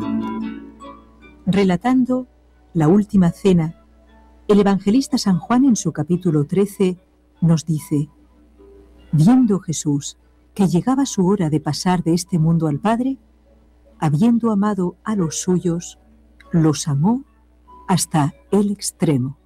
Relatando la última cena, el evangelista San Juan en su capítulo 13 nos dice: viendo Jesús que llegaba su hora de pasar de este mundo al Padre, habiendo amado a los suyos, los amó hasta el extremo.